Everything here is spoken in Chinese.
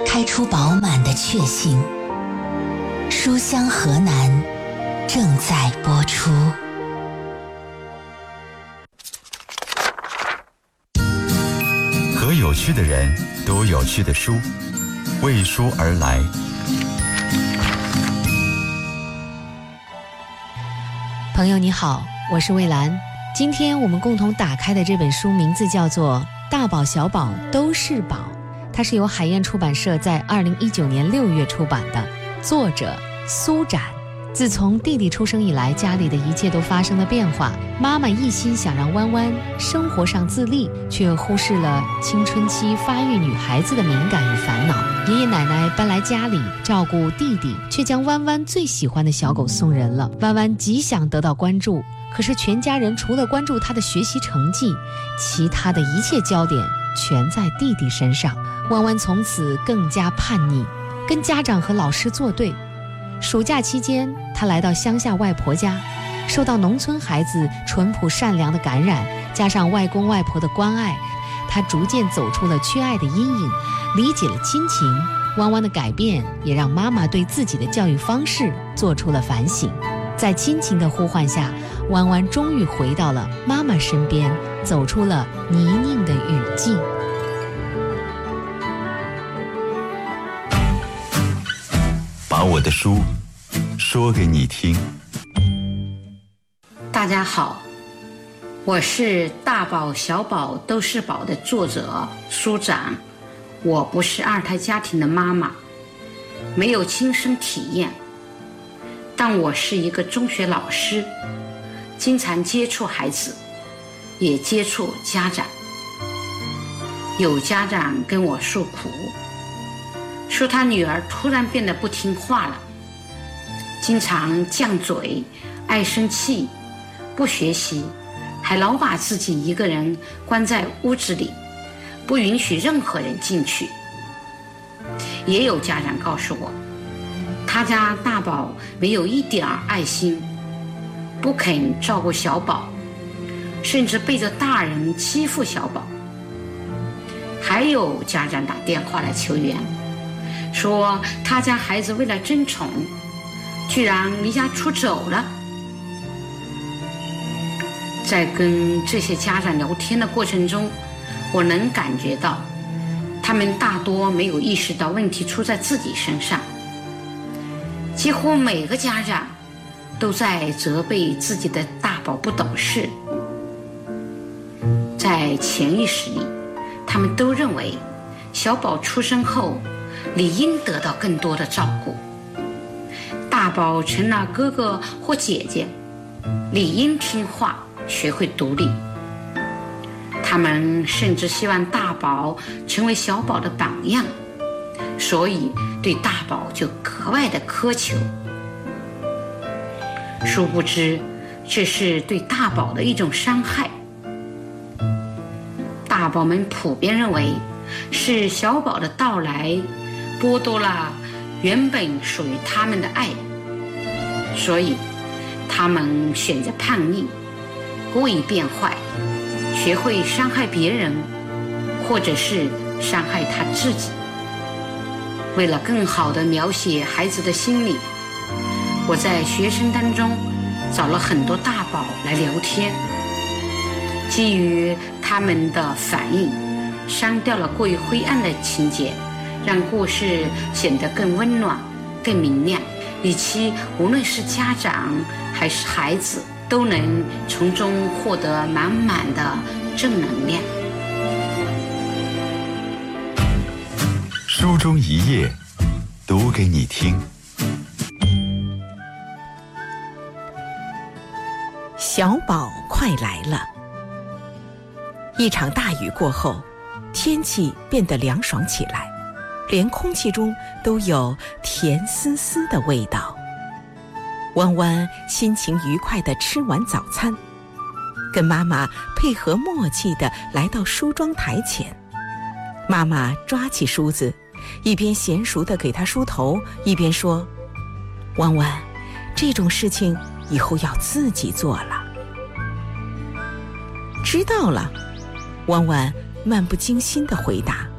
开出饱满的确信。书香河南正在播出。 和有趣的人读有趣的书，为书而来。 朋友你好，我是蔚兰。今天我们共同打开的这本书名字叫做《大宝小宝都是宝》，它是由海燕出版社在2019年6月出版的，作者苏展。自从弟弟出生以来，家里的一切都发生了变化。妈妈一心想让弯弯生活上自立，却忽视了青春期发育女孩子的敏感与烦恼。爷爷奶奶搬来家里照顾弟弟，却将弯弯最喜欢的小狗送人了。弯弯极想得到关注，可是全家人除了关注他的学习成绩，其他的一切焦点全在弟弟身上。弯弯从此更加叛逆，跟家长和老师作对。暑假期间，他来到乡下外婆家，受到农村孩子淳朴善良的感染，加上外公外婆的关爱，他逐渐走出了缺爱的阴影，理解了亲情。弯弯的改变也让妈妈对自己的教育方式做出了反省。在亲情的呼唤下，弯弯终于回到了妈妈身边，走出了泥泞的雨季。 把我的书说给你听。 大家好，我是大宝小宝都是宝的作者苏展。我不是二胎家庭的妈妈，没有亲身体验，但我是一个中学老师，经常接触孩子，也接触家长。有家长跟我诉苦，说他女儿突然变得不听话了，经常犟嘴，爱生气，不学习，还老把自己一个人关在屋子里，不允许任何人进去。也有家长告诉我，他家大宝没有一点爱心，不肯照顾小宝，甚至背着大人欺负小宝。还有家长打电话来求援，说他家孩子为了争宠，居然离家出走了。在跟这些家长聊天的过程中，我能感觉到，他们大多没有意识到问题出在自己身上。几乎每个家长都在责备自己的大宝不懂事。在潜意识里，他们都认为小宝出生后理应得到更多的照顾，大宝成了哥哥或姐姐，理应听话，学会独立。他们甚至希望大宝成为小宝的榜样，所以对大宝就格外的苛求。殊不知，这是对大宝的一种伤害。大宝们普遍认为，是小宝的到来剥夺了原本属于他们的爱，所以他们选择叛逆，故意变坏，学会伤害别人，或者是伤害他自己。为了更好地描写孩子的心理，我在学生当中找了很多大宝来聊天，基于他们的反应，删掉了过于灰暗的情节，让故事显得更温暖、更明亮，以期无论是家长还是孩子都能从中获得满满的正能量。 书中一页，读给你听。 小宝快来了。一场大雨过后，天气变得凉爽起来，连空气中都有甜丝丝的味道。弯弯心情愉快地吃完早餐，跟妈妈配合默契地来到梳妆台前。妈妈抓起梳子，一边娴熟地给他梳头，一边说：“弯弯，这种事情以后要自己做了。”知道了，弯弯漫不经心地回答。